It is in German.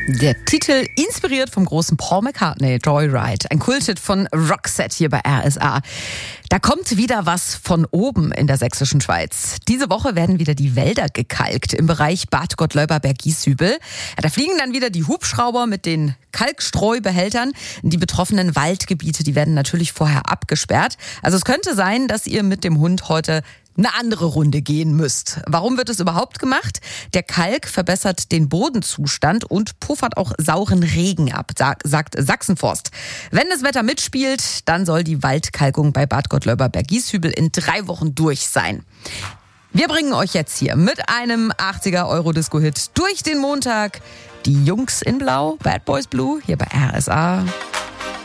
Der Titel inspiriert vom großen Paul McCartney, Joyride, ein Kulthit von Roxette hier bei RSA. Da kommt wieder was von oben in der sächsischen Schweiz. Diese Woche werden wieder die Wälder gekalkt im Bereich Bad Gottleuba-Bergieshübel. Da fliegen dann wieder die Hubschrauber mit den Kalkstreubehältern. Die betroffenen Waldgebiete, die werden natürlich vorher abgesperrt. Also es könnte sein, dass ihr mit dem Hund heute eine andere Runde gehen müsst. Warum wird es überhaupt gemacht? Der Kalk verbessert den Bodenzustand und puffert auch sauren Regen ab, sagt Sachsenforst. Wenn das Wetter mitspielt, dann soll die Waldkalkung bei Bad Gottleuba-Bergieshübel in 3 Wochen durch sein. Wir bringen euch jetzt hier mit einem 80er-Euro-Disco-Hit durch den Montag. Die Jungs in Blau, Bad Boys Blue, hier bei RSA.